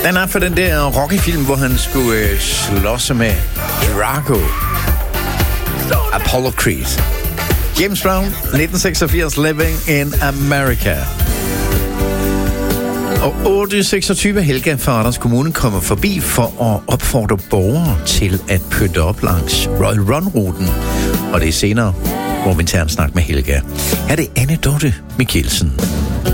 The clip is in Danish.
Den er for den der Rocky-film, hvor han skulle slås med Drago. Apollo Creed. James Brown, 1986, Living in America. Og 8.26 Helga fra Randers Kommune kommer forbi for at opfordre borgere til at pynte op langs Royal Run-ruten. Og det er senere, hvor vi tager en snak med Helga. Her er det Anne Dorte Mikkelsen.